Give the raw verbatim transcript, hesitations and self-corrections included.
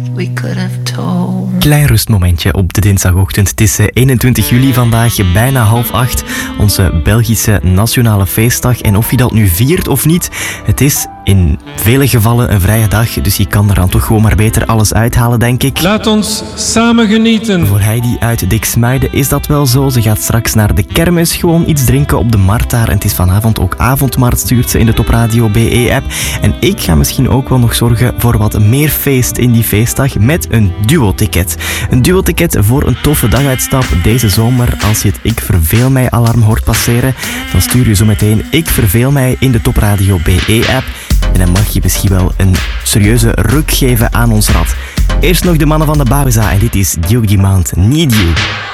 We could have told. Klein rustmomentje op de dinsdagochtend. Het is eenentwintig juli vandaag, bijna half acht. Onze Belgische nationale feestdag. En of je dat nu viert of niet, het is in vele gevallen een vrije dag. Dus je kan er dan toch gewoon maar beter alles uithalen, denk ik. Laat ons samen genieten. Voor Heidi uit Diksmuide is dat wel zo. Ze gaat straks naar de kermis, gewoon iets drinken op de markt daar. En het is vanavond ook avondmarkt, stuurt ze in de Top Radio B E-app. En ik ga misschien ook wel nog zorgen voor wat meer feest in die feestdag met een duo-ticket. Een duo-ticket voor een toffe daguitstap deze zomer. Als je het Ik Verveel Mij alarm hoort passeren, dan stuur je zo meteen Ik Verveel Mij in de Top Radio B E-app. En dan mag je misschien wel een serieuze ruk geven aan ons rad. Eerst nog de mannen van de Bauza en dit is Duke Demand, Need You.